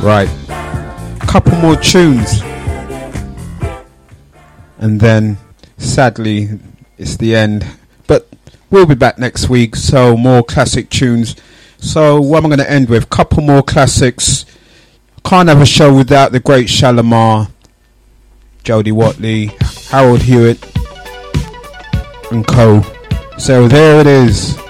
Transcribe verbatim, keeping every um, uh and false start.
Right, couple more tunes, and then sadly it's the end. But we'll be back next week, so more classic tunes. So what am I going to end with? Couple more classics. Can't have a show without the great Shalimar, Jody Watley, Harold Hewitt and co. So there it is.